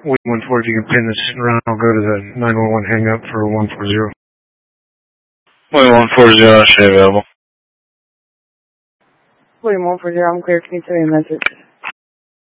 William 14, if you can pin this around, I'll go to the 911 hang up for 140. William 140, not available. William 140, I'm clear. Can you send me a message?